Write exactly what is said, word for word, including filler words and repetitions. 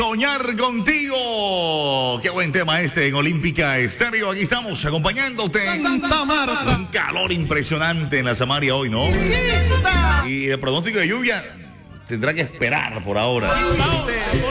Soñar contigo. Qué buen tema este en Olímpica Estéreo. Aquí estamos acompañándote. Santa Marta. Un calor impresionante en la Samaria hoy, ¿no? Y el pronóstico de lluvia tendrá que esperar por ahora.